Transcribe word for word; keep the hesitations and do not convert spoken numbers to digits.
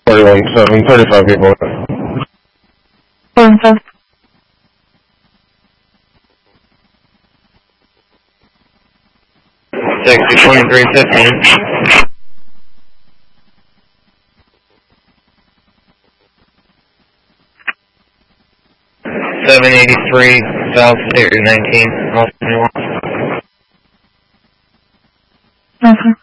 forty-one seven, thirty-five people. Thank you. Taxi twenty-three fifteen. seven eighty-three South State nineteen. Thank you.